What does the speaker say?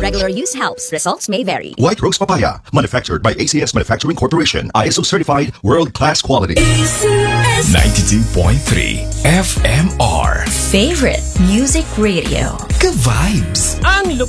Regular use helps. Results may vary. White Rose Papaya, manufactured by ACS Manufacturing Corporation. ISO certified, world-class quality. ACS 92.3 FMR. Favorite Music Radio. Ka-vibes. Ang